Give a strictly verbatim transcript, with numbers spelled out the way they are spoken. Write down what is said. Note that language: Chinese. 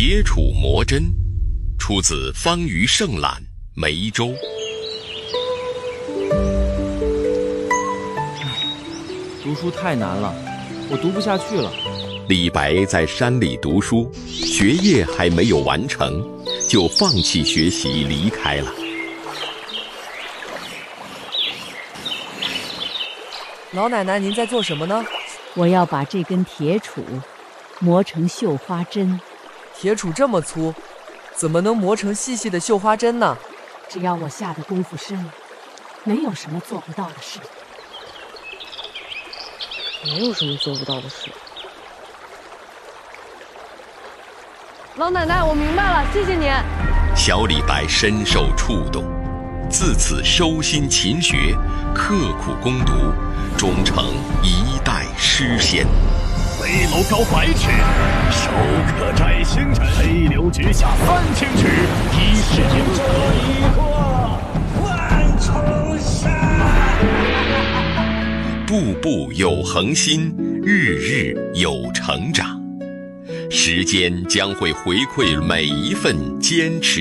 铁杵磨针，出自方舆胜览梅州。 读书太难了，我读不下去了。 李白在山里读书，学业还没有完成，就放弃学习离开了。 老奶奶，您在做什么呢？ 我要把这根铁杵磨成绣花针。 铁杵这么粗，怎么能磨成细细的绣花针呢？ 只要我下的功夫深，没有什么做不到的事。 没有什么做不到的事。老奶奶，我明白了，谢谢您。 小李白深受触动，自此收心勤学，刻苦攻读，终成一代诗仙。 飞楼高百尺，手可摘星辰；飞流直下三千尺，疑是银河已过万重山。 步步有恒心，日日有成长。时间将会回馈每一份坚持。